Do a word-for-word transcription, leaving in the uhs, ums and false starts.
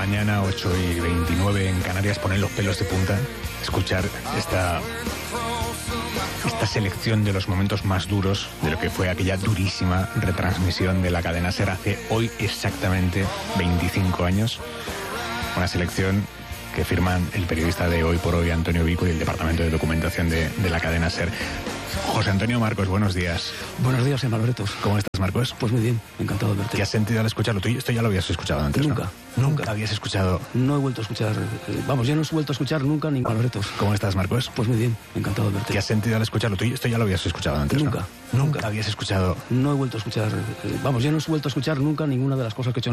mañana, ocho y veintinueve en Canarias, ponen los pelos de punta escuchar esta, esta selección de los momentos más duros de lo que fue aquella durísima retransmisión de la cadena SER hace hoy exactamente veinticinco años. Una selección que firman el periodista de Hoy por Hoy, Antonio Vico, y el departamento de documentación de, de la cadena SER. José Antonio Marcos, buenos días. Buenos días, hermano Bretos. ¿Cómo estás, Marcos? Pues muy bien, encantado de verte. ¿Qué has sentido al escucharlo? Tú esto ya lo habías escuchado antes, Nunca, ¿no? nunca. ¿Habías escuchado? No he vuelto a escuchar, eh, vamos, ya no he vuelto a escuchar nunca ni Hermano Bretos. ¿Cómo estás, Marcos? Pues muy bien, encantado de verte. ¿Qué has sentido al escucharlo? Tú esto ya lo habías escuchado antes, Nunca, ¿no? nunca. ¿Habías escuchado? No he vuelto a escuchar, eh, vamos, ya no he vuelto a escuchar nunca ninguna de las cosas que he hecho en